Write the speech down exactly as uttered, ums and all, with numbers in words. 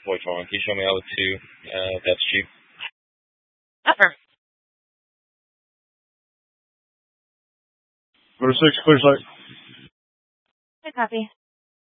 forty-four. Can you show me out to uh, that street? Upper. Number six, clear sight. Good copy.